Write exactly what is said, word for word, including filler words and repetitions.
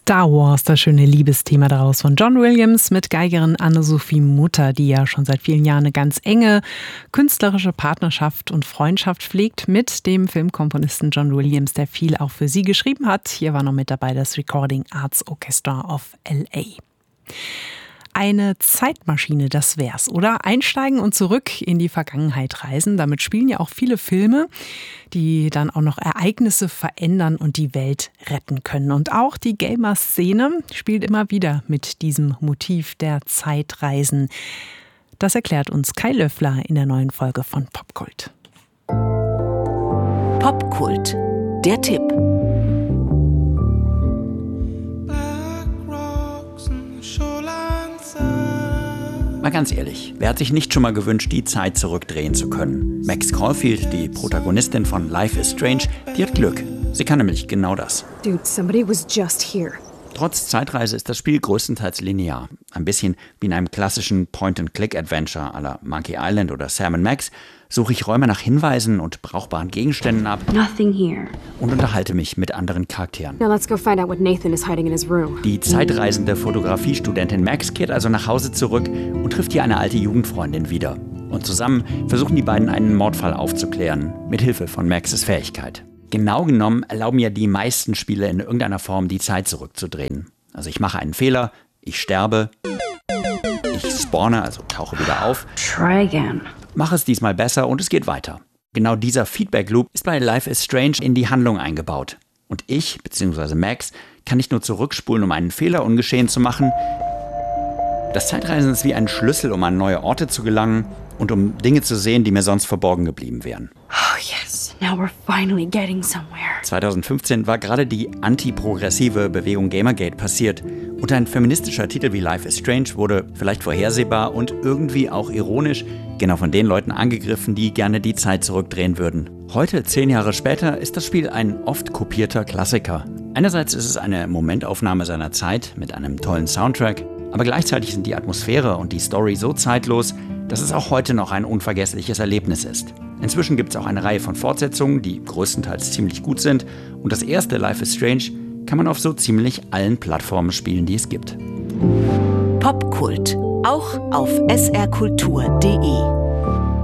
Star Wars, das schöne Liebesthema daraus von John Williams mit Geigerin Anne-Sophie Mutter, die ja schon seit vielen Jahren eine ganz enge künstlerische Partnerschaft und Freundschaft pflegt mit dem Filmkomponisten John Williams, der viel auch für sie geschrieben hat. Hier war noch mit dabei das Recording Arts Orchestra of L A. Eine Zeitmaschine, das wär's. Oder einsteigen und zurück in die Vergangenheit reisen. Damit spielen ja auch viele Filme, die dann auch noch Ereignisse verändern und die Welt retten können. Und auch die Gamer-Szene spielt immer wieder mit diesem Motiv der Zeitreisen. Das erklärt uns Kai Löffler in der neuen Folge von Popkult. Popkult, der Tipp. Mal ganz ehrlich, wer hat sich nicht schon mal gewünscht, die Zeit zurückdrehen zu können? Max Caulfield, die Protagonistin von Life is Strange, die hat Glück. Sie kann nämlich genau das. Dude, somebody was just here. Trotz Zeitreise ist das Spiel größtenteils linear. Ein bisschen wie in einem klassischen Point-and-Click-Adventure à la Monkey Island oder Sam and Max suche ich Räume nach Hinweisen und brauchbaren Gegenständen ab. Nothing here. Und unterhalte mich mit anderen Charakteren. Now let's go find out what Nathan is hiding in his room. Die zeitreisende Fotografiestudentin Max kehrt also nach Hause zurück und trifft hier eine alte Jugendfreundin wieder. Und zusammen versuchen die beiden einen Mordfall aufzuklären, mit Hilfe von Maxes Fähigkeit. Genau genommen erlauben ja die meisten Spiele in irgendeiner Form die Zeit zurückzudrehen. Also ich mache einen Fehler, ich sterbe, ich spawne, also tauche wieder auf. Try again. Mache es diesmal besser und es geht weiter. Genau dieser Feedback-Loop ist bei Life is Strange in die Handlung eingebaut. Und ich, bzw. Max, kann nicht nur zurückspulen, um einen Fehler ungeschehen zu machen. Das Zeitreisen ist wie ein Schlüssel, um an neue Orte zu gelangen und um Dinge zu sehen, die mir sonst verborgen geblieben wären. Oh yes, now we're finally getting somewhere. zweitausendfünfzehn war gerade die antiprogressive Bewegung Gamergate passiert und ein feministischer Titel wie Life is Strange wurde vielleicht vorhersehbar und irgendwie auch ironisch genau von den Leuten angegriffen, die gerne die Zeit zurückdrehen würden. Heute, zehn Jahre später, ist das Spiel ein oft kopierter Klassiker. Einerseits ist es eine Momentaufnahme seiner Zeit mit einem tollen Soundtrack, aber gleichzeitig sind die Atmosphäre und die Story so zeitlos, dass es auch heute noch ein unvergessliches Erlebnis ist. Inzwischen gibt es auch eine Reihe von Fortsetzungen, die größtenteils ziemlich gut sind. Und das erste Life is Strange kann man auf so ziemlich allen Plattformen spielen, die es gibt. Popkult, auch auf s r kultur punkt d e.